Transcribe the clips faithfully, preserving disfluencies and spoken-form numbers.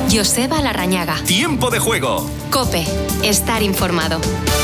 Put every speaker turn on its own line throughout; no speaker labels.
Joseba Larrañaga.
Tiempo de juego.
COPE. Estar informado.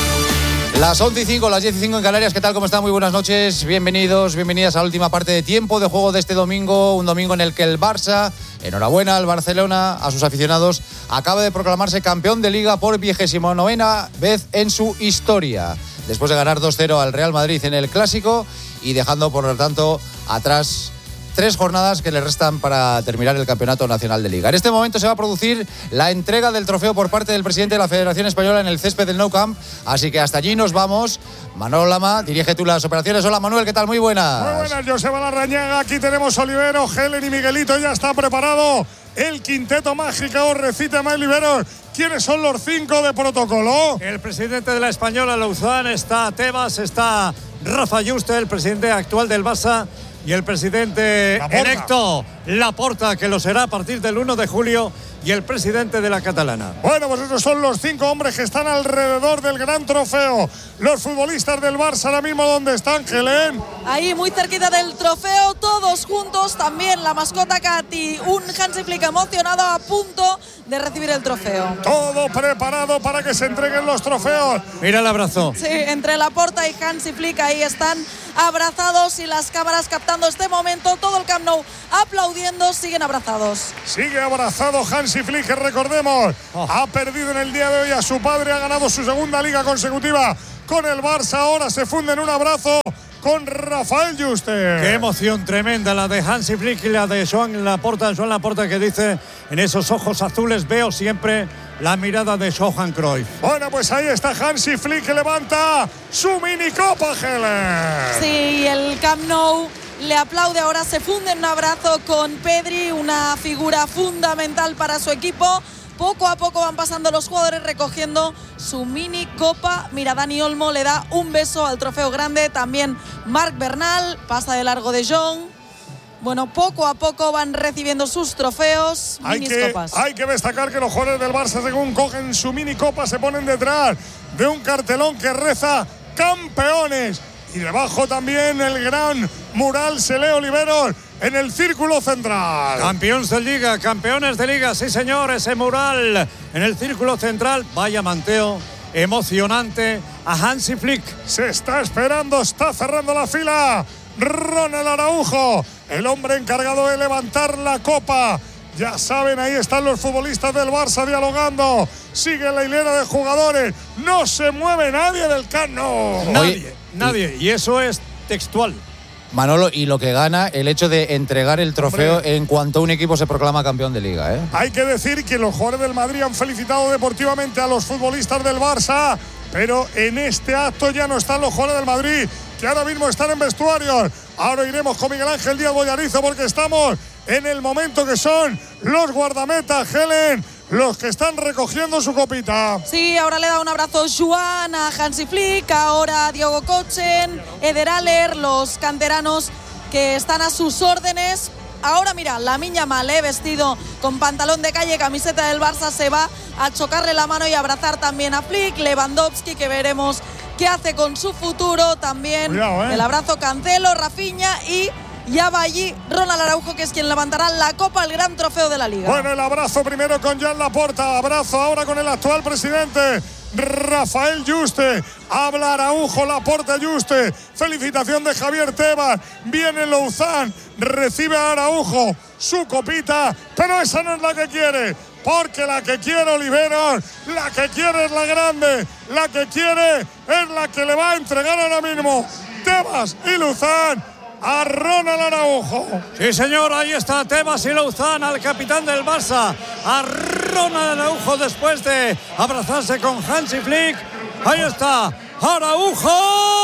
Las once y cinco, las diez y cinco en Canarias. ¿Qué tal? ¿Cómo están? Muy buenas noches. Bienvenidos, bienvenidas a la última parte de Tiempo de Juego de este domingo. Un domingo en el que el Barça, enhorabuena al Barcelona, a sus aficionados, acaba de proclamarse campeón de Liga por vigésimo novena vez en su historia. Después de ganar dos cero al Real Madrid en el Clásico y dejando, por lo tanto, atrás tres jornadas que le restan para terminar el Campeonato Nacional de Liga. En este momento se va a producir la entrega del trofeo por parte del presidente de la Federación Española en el césped del Nou Camp, así que hasta allí nos vamos. Manolo Lama, dirige tú las operaciones. Hola Manuel, ¿qué tal? Muy buenas.
Muy buenas, Joseba Larrañaga. Aquí tenemos a Olivero, Helen y Miguelito. Ya está preparado el quinteto mágico. Recita Mael Olivero. ¿Quiénes son los cinco de protocolo?
El presidente de la Española, Louzán, está Tebas, está Rafa Yuste, el presidente actual del Barça, y el presidente
Laporta.
electo, Laporta, que lo será a partir del uno de julio, y el presidente de la Catalana.
Bueno, pues esos son los cinco hombres que están alrededor del gran trofeo. Los futbolistas del Barça ahora mismo, ¿dónde están, Helen?
Ahí, muy cerquita del trofeo, todos juntos. También la mascota Katy, un Hansi Flick emocionado, a punto de recibir el trofeo.
Todo preparado para que se entreguen los trofeos.
Mira el abrazo.
Sí, entre Laporta y Hansi Flick, ahí están abrazados y las cámaras captando este momento. Todo el Camp Nou aplaudiendo, siguen abrazados.
Sigue abrazado Hansi Flick, que recordemos, oh. ha perdido en el día de hoy a su padre, ha ganado su segunda liga consecutiva con el Barça. Ahora se funde en un abrazo con Rafael Yuste.
Qué emoción tremenda la de Hansi Flick y la de Joan Laporta. Joan Laporta, que dice: en esos ojos azules veo siempre la mirada de Johan Cruyff.
Bueno, pues ahí está Hansi Flick, que levanta su mini copa, Helen.
Sí, el Camp Nou le aplaude. Ahora se funde en un abrazo con Pedri, una figura fundamental para su equipo. Poco a poco van pasando los jugadores recogiendo su mini copa. Mira, Dani Olmo le da un beso al trofeo grande. También Marc Bernal pasa de largo de Jong. Bueno, poco a poco van recibiendo sus trofeos,
hay
minis
que,
copas.
Hay que destacar que los jugadores del Barça, según cogen su mini copa, se ponen detrás de un cartelón que reza campeones. Y debajo también el gran mural se lee Oliveros en el círculo central.
Campeones de Liga, campeones de Liga, sí señor, ese mural en el círculo central. Vaya manteo emocionante a Hansi Flick.
Se está esperando, está cerrando la fila Ronald Araujo, el hombre encargado de levantar la copa. Ya saben, ahí están los futbolistas del Barça dialogando. Sigue la hilera de jugadores. No se mueve nadie del Camp Nou.
Nadie, nadie. Y eso es textual.
Manolo, y lo que gana el hecho de entregar el trofeo Hombre. en cuanto un equipo se proclama campeón de Liga, ¿eh?
Hay que decir que los jugadores del Madrid han felicitado deportivamente a los futbolistas del Barça, pero en este acto ya no están los jugadores del Madrid, que ahora mismo están en vestuarios. Ahora iremos con Miguel Ángel Díaz Boyarizo, porque estamos en el momento que son los guardametas, Helen, los que están recogiendo su copita.
Sí, ahora le da un abrazo Joan a Hansi Flick, ahora Diogo Kochen, Eder Aller, los canteranos que están a sus órdenes. Ahora mira, Lamine Yamal, eh, vestido con pantalón de calle, camiseta del Barça, se va a chocarle la mano y abrazar también a Flick. Lewandowski, que veremos qué hace con su futuro. También Cuidado, eh. el abrazo Cancelo, Rafinha, y ya va allí Ronald Araujo, que es quien levantará la copa, el gran trofeo de la Liga.
Bueno, el abrazo primero con Joan Laporta, abrazo ahora con el actual presidente Rafael Yuste. Habla Araujo, Laporta, Yuste. Felicitación de Javier Tebas. Viene Louzán, recibe a Araujo su copita, pero esa no es la que quiere, porque la que quiere Oliveros, la que quiere es la grande, la que quiere es la que le va a entregar ahora mismo Tebas y Louzán a Ronald Araujo.
Sí señor, ahí está Tebas y Louzán al capitán del Barça, a Ronald Araujo, después de abrazarse con Hansi Flick. Ahí está Araujo,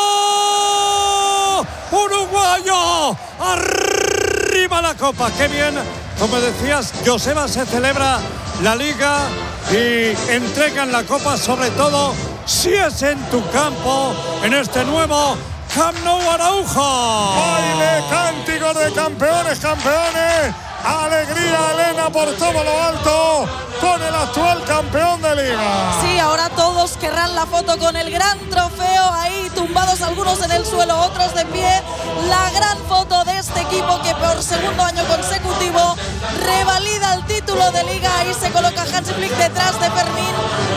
uruguayo, arriba la copa. Qué bien, como decías, Joseba, se celebra la Liga y entregan la copa, sobre todo si es en tu campo, en este nuevo Camp Nou Araujo.
Baile, cánticos de campeones, campeones. Alegría, Elena. cena por todo lo alto con el actual campeón de Liga.
Sí, ahora todos querrán la foto con el gran trofeo, ahí tumbados algunos en el suelo, otros de pie. La gran foto de este equipo que por segundo año consecutivo revalida el título de Liga. Ahí se coloca Hansi Flick detrás de Fermín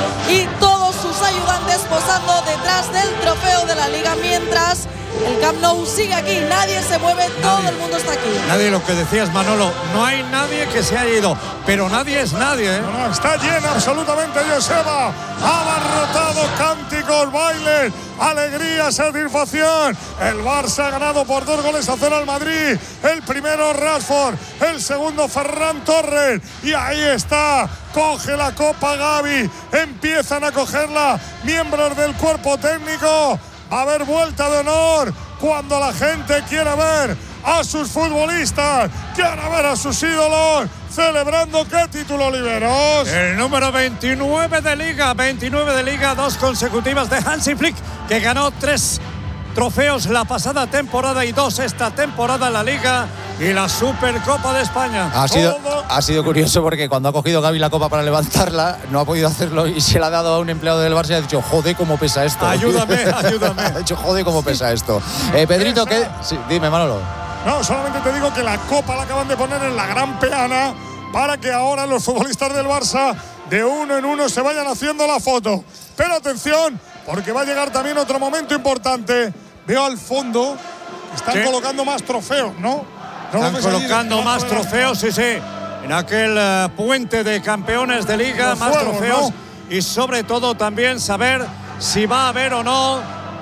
y todos sus ayudantes posando detrás del trofeo de la Liga, mientras el Camp Nou sigue aquí, nadie se mueve, nadie, todo el mundo está aquí.
Nadie, lo que decías, Manolo, no hay nadie que se haya ido, pero nadie es nadie, ¿eh?
No, está llena absolutamente Joseba, abarrotado, cánticos, bailes, alegría, satisfacción. El Barça ha ganado por dos goles a cero al Madrid, el primero Rashford, el segundo Ferran Torres, y ahí está, coge la copa Gavi, empiezan a cogerla miembros del cuerpo técnico. Va a haber vuelta de honor cuando la gente quiera ver a sus futbolistas, quiera ver a sus ídolos celebrando. ¿Qué título, Oliveros?
El número veintinueve de Liga, veintinueve de Liga, dos consecutivas de Hansi Flick, que ganó tres trofeos la pasada temporada y dos esta temporada en la Liga y la Supercopa de España.
Ha sido, ha sido curioso porque cuando ha cogido Gavi la copa para levantarla, no ha podido hacerlo y se la ha dado a un empleado del Barça y ha dicho, joder, cómo pesa esto.
Ayúdame, ayúdame.
Ha dicho, joder, cómo pesa esto. Eh, Pedrito, ¿qué? Sí, dime, Manolo.
No, solamente te digo que la copa la acaban de poner en la gran peana para que ahora los futbolistas del Barça de uno en uno se vayan haciendo la foto. Pero atención, porque va a llegar también otro momento importante. Veo al fondo que están ¿Qué? colocando más trofeos, ¿no? no
están colocando más de trofeos, sí, sí. En aquel uh, puente de campeones de Liga, Los más fuegos, trofeos. ¿No? Y sobre todo también saber si va a haber o no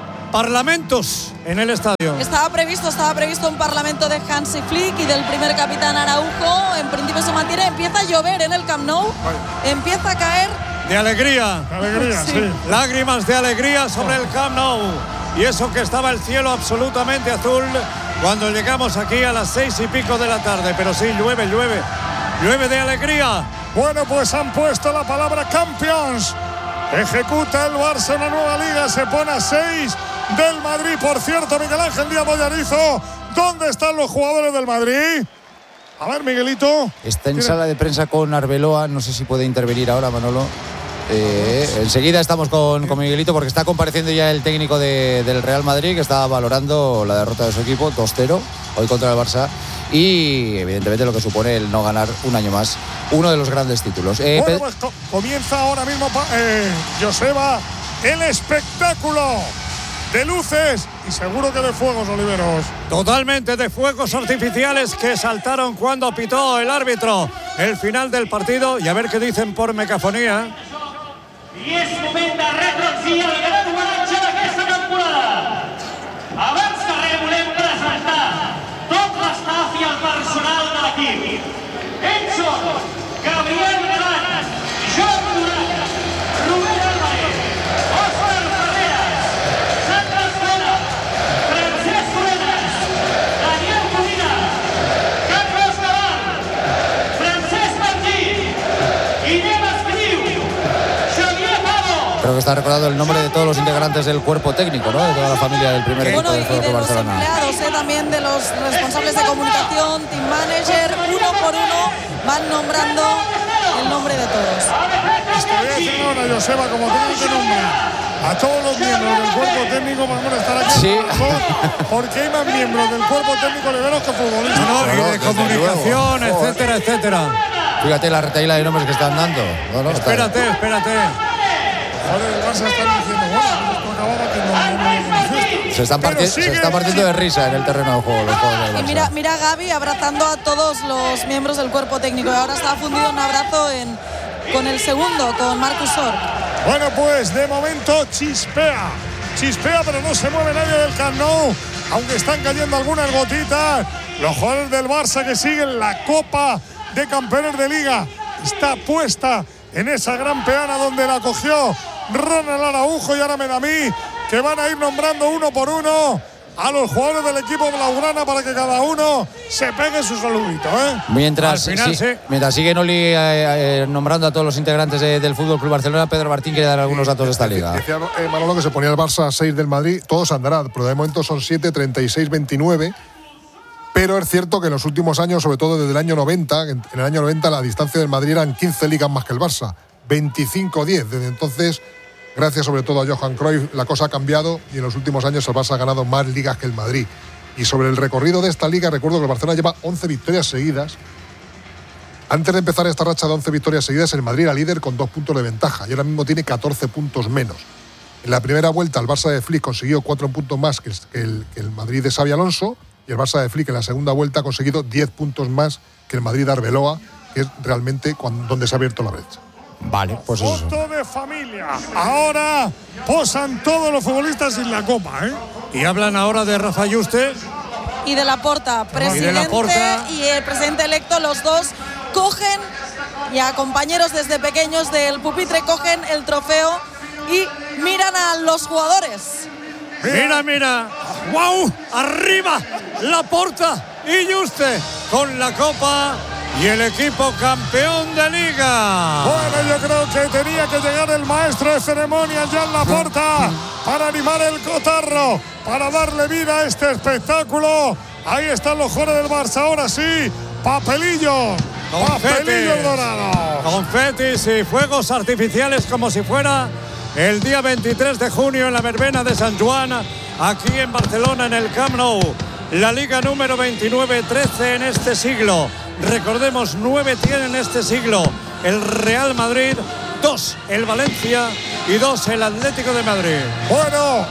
parlamentos en el estadio.
Estaba previsto, estaba previsto un parlamento de Hansi Flick y del primer capitán Araujo. En principio se mantiene. Empieza a llover en el Camp Nou. Empieza a caer.
De alegría.
De alegría, sí. sí.
Lágrimas de alegría sobre el Camp Nou. Y eso que estaba el cielo absolutamente azul cuando llegamos aquí a las seis y pico de la tarde. Pero sí, llueve, llueve. Llueve de alegría.
Bueno, pues han puesto la palabra Champions. Ejecuta el Barça una nueva Liga. Se pone a seis del Madrid. Por cierto, Miguel Ángel Díaz Bollarizo, ¿dónde están los jugadores del Madrid? A ver, Miguelito.
Está en sala de prensa con Arbeloa. No sé si puede intervenir ahora, Manolo. Eh, enseguida estamos con, con Miguelito porque está compareciendo ya el técnico de, del Real Madrid, que está valorando la derrota de su equipo dos cero hoy contra el Barça y evidentemente lo que supone el no ganar un año más uno de los grandes títulos.
Eh, bueno, pues co- comienza ahora mismo eh, Joseba, el espectáculo de luces y seguro que de fuegos, Oliveros.
Totalmente, de fuegos artificiales que saltaron cuando pitó el árbitro el final del partido, y a ver qué dicen por megafonía.
I és moment de retroncir el gran homenatge d'aquesta temporada. Abans que res volem presentar tot l'estaf i el personal de l'equip. Ells són Gabriel Galán, Joan Duran, Rubén Álvarez, Òscar Ferreras, Sandra Escola, Francesc Corenas, Daniel Codina, Carlos Naval, Francesc Martí, Guillem Escriu,
Creo que está recordado el nombre de todos los integrantes del cuerpo técnico, ¿no? De toda la familia del primer equipo
bueno,
del Fútbol Club Barcelona.
Y de los empleados, ¿eh? También de los responsables de comunicación, team manager, uno por uno van nombrando el nombre de todos.
Estoy haciendo ahora, Joseba, como tengo que nombrar a todos los miembros del cuerpo técnico para estar aquí.
Sí.
Porque hay más miembros del cuerpo técnico liberos que futbolistas.
No, no, y de comunicación, luego, etcétera, etcétera.
Fíjate la retaíla de nombres que están dando. No, no,
espérate,
está...
espérate.
Joder, el Barça está diciendo, bueno, esto acababa que no, no, no,
se, están parti- se está partiendo de risa en el terreno de juego los jugadores del Barça.
Y mira, mira a Gavi abrazando a todos los miembros del cuerpo técnico. Y ahora está fundido un abrazo en, con el segundo, con Marcus Orr.
Bueno, pues de momento chispea. Chispea, pero no se mueve nadie del Camp Nou. Aunque están cayendo algunas gotitas. Los jugadores del Barça que siguen la Copa de Campeones de Liga. Está puesta en esa gran peana donde la cogió Ronald Araujo, y ahora me da a mí que van a ir nombrando uno por uno a los jugadores del equipo blaugrana para que cada uno se pegue su saludito, ¿eh?
Mientras,
final,
sí,
sí.
mientras sigue Noli eh, eh, nombrando a todos los integrantes de, del Fútbol Club Barcelona, Pedro Martín quiere dar algunos datos de esta liga.
Decía eh, Manolo que se ponía el Barça a seis del Madrid, todos andará, pero de momento son siete, treinta y seis, veintinueve.
Pero es cierto que en los últimos años, sobre todo desde el año noventa, en el año noventa la distancia del Madrid eran quince ligas más que el Barça, veinticinco diez. Desde entonces, gracias sobre todo a Johan Cruyff, la cosa ha cambiado y en los últimos años el Barça ha ganado más ligas que el Madrid. Y sobre el recorrido de esta liga, recuerdo que el Barcelona lleva once victorias seguidas. Antes de empezar esta racha de once victorias seguidas, el Madrid era líder con dos puntos de ventaja y ahora mismo tiene catorce puntos menos. En la primera vuelta, el Barça de Flick consiguió cuatro puntos más que el, que el Madrid de Xabi Alonso, y el Barça de Flick en la segunda vuelta ha conseguido diez puntos más que el Madrid de Arbeloa, que es realmente cuando, donde se ha abierto la brecha.
Vale, pues eso.
Foto de familia. Ahora posan todos los futbolistas en la copa, ¿eh?
Y hablan ahora de Rafa Yuste.
Y de Laporta, presidente
y, de Laporta.
y el presidente electo, los dos cogen, y a compañeros desde pequeños del pupitre, cogen el trofeo y miran a los jugadores.
Mira, mira. ¡Wow! Arriba Laporta y Yuste con la copa y el equipo campeón de Liga.
Bueno, yo creo que tenía que llegar el maestro de ceremonias, Joan Laporta, para animar el cotarro, para darle vida a este espectáculo. Ahí están los jugadores del Barça, ahora sí, papelillos, papelillos dorados.
Confetis y fuegos artificiales como si fuera el día veintitrés de junio en la verbena de San Juan, aquí en Barcelona, en el Camp Nou. La Liga número veintinueve trece en este siglo. Recordemos, nueve tiene en este siglo el Real Madrid, dos el Valencia y dos el Atlético de Madrid.
Bueno,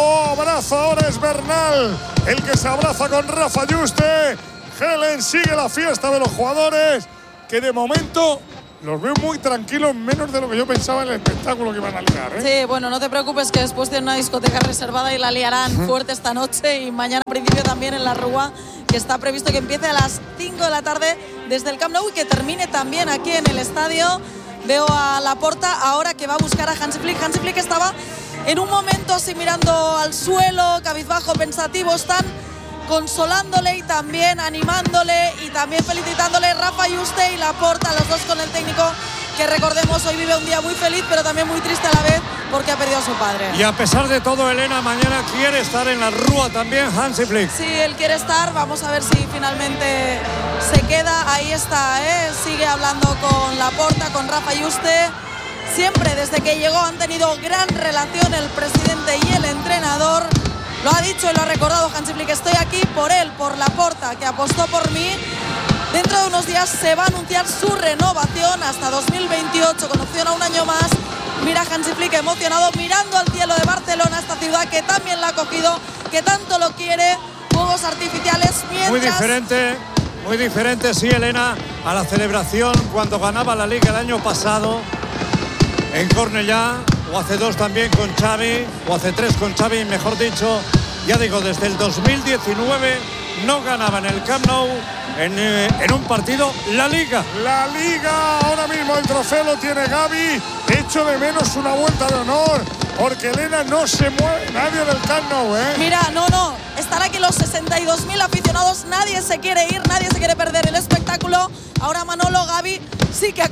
abrazo ahora es Bernal, el que se abraza con Rafa Yuste. Helen sigue la fiesta de los jugadores, que de momento los veo muy tranquilos, menos de lo que yo pensaba en el espectáculo que iban a liar, ¿eh?
Sí, bueno, no te preocupes que después tienen una discoteca reservada y la liarán uh-huh. fuerte esta noche, y mañana a principio también en la Rúa, que está previsto que empiece a las cinco de la tarde desde el Camp Nou y que termine también aquí en el estadio. Veo a Laporta ahora que va a buscar a Hansi Flick. Hansi Flick estaba en un momento así mirando al suelo, cabizbajo, pensativo. Están consolándole y también animándole y también felicitándole Rafa Yuste y Laporta, los dos con el técnico, que recordemos hoy vive un día muy feliz pero también muy triste a la vez porque ha perdido a su padre.
Y a pesar de todo, Elena, mañana quiere estar en la Rúa también Hansi Flick.
Sí, él quiere estar, vamos a ver si finalmente se queda. Ahí está, ¿eh? Sigue hablando con Laporta, con Rafa Yuste. Siempre desde que llegó han tenido gran relación el presidente y el entrenador. Lo ha dicho y lo ha recordado Hansi Flick, estoy aquí por él, por Laporta, que apostó por mí. Dentro de unos días se va a anunciar su renovación hasta dos mil veintiocho, con opción a un año más. Mira Hansi Flick emocionado, mirando al cielo de Barcelona, esta ciudad que también la ha cogido, que tanto lo quiere. Fuegos artificiales mientras…
Muy diferente, muy diferente, sí, Elena, a la celebración cuando ganaba la Liga el año pasado en Cornellá, o hace dos también con Xavi, o hace tres con Xavi, mejor dicho. Ya digo, desde el dos mil diecinueve no ganaba en el Camp Nou en, eh, en un partido la Liga.
La Liga, ahora mismo el trofeo lo tiene Gaby. Echo de menos una vuelta de honor, porque Elena no se mueve nadie del Camp Nou, ¿eh?
Mira, no, no, están aquí los sesenta y dos mil aficionados, nadie se quiere ir, nadie se quiere perder el espectáculo. Ahora Manolo, Gaby sí que